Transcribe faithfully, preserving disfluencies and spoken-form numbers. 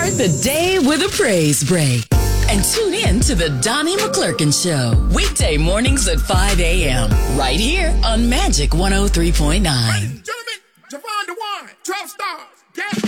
Start the day with a praise break. And tune in to the Donnie McClurkin Show. Weekday mornings at five a.m. Right here on Magic one oh three point nine. Ladies and gentlemen, Javon DeWine, twelve stars. Get